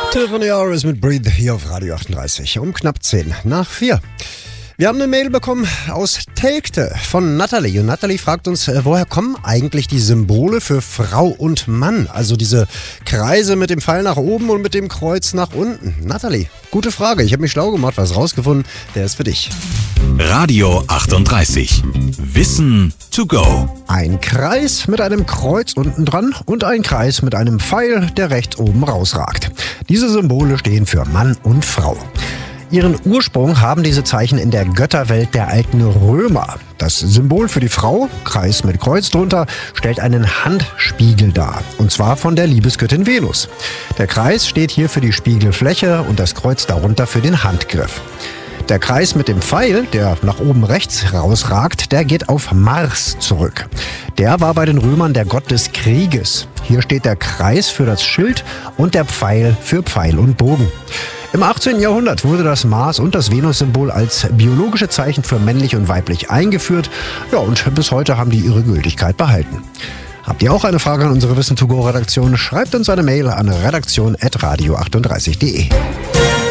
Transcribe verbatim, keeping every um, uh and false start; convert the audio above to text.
Tiffany Harris mit Breathe hier auf Radio achtunddreißig um knapp zehn nach vier. Wir haben eine Mail bekommen aus Telgte von Natalie. Und Natalie fragt uns, woher kommen eigentlich die Symbole für Frau und Mann? Also diese Kreise mit dem Pfeil nach oben und mit dem Kreuz nach unten. Natalie, gute Frage. Ich habe mich schlau gemacht, was rausgefunden. Der ist für dich. Radio achtunddreißig. Wissen to go. Ein Kreis mit einem Kreuz unten dran und ein Kreis mit einem Pfeil, der rechts oben rausragt. Diese Symbole stehen für Mann und Frau. Ihren Ursprung haben diese Zeichen in der Götterwelt der alten Römer. Das Symbol für die Frau, Kreis mit Kreuz drunter, stellt einen Handspiegel dar. Und zwar von der Liebesgöttin Venus. Der Kreis steht hier für die Spiegelfläche und das Kreuz darunter für den Handgriff. Der Kreis mit dem Pfeil, der nach oben rechts rausragt, der geht auf Mars zurück. Der war bei den Römern der Gott des Krieges. Hier steht der Kreis für das Schild und der Pfeil für Pfeil und Bogen. Im achtzehnten Jahrhundert wurde das Mars- und das Venus-Symbol als biologische Zeichen für männlich und weiblich eingeführt. Ja, und bis heute haben die ihre Gültigkeit behalten. Habt ihr auch eine Frage an unsere Wissen to go Redaktion? Schreibt uns eine Mail an redaktion at radio achtunddreißig punkt de.